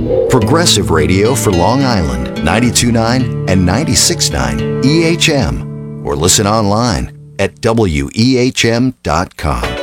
Progressive Radio for Long Island, 92.9 and 96.9 EHM. Or listen online at wehm.com.